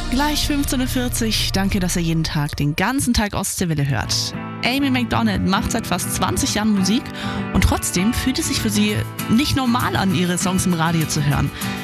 Gleich 15.40 Uhr. Danke, dass ihr jeden Tag, den ganzen Tag Ostseewelle hört. Amy Macdonald macht seit fast 20 Jahren Musik und trotzdem fühlt es sich für sie nicht normal an, ihre Songs im Radio zu hören.